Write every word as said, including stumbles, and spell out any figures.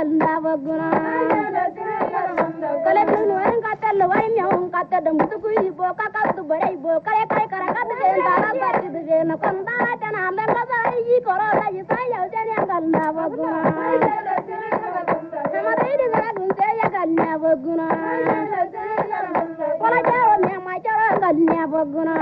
galna baguna kale nu en katel wai mi on katel dum tu kui bo ka ka tu bare bo kare kare kare ka tu den dara batti du den kon dara tana le la sai yi koro la yi sai ya den galna baguna sama dai de gara gun se ya galna baguna wala jawo mi ma jara galna baguna